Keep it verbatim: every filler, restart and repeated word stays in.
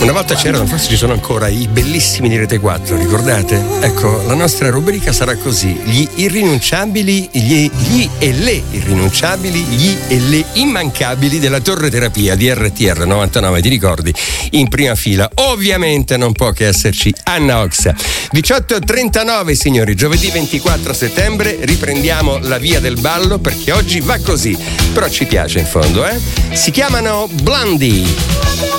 Una volta c'erano, forse ci sono ancora, i bellissimi di Rete quattro, ricordate? Ecco, la nostra rubrica sarà così: gli irrinunciabili, gli, gli e le irrinunciabili, gli e le immancabili della Torre Terapia di R T R novantanove, ti ricordi? In prima fila, ovviamente non può che esserci Anna Ox. diciotto e trentanove, signori, giovedì ventiquattro settembre, riprendiamo la via del ballo perché oggi va così, però ci piace in fondo, eh? Si chiamano Blondie.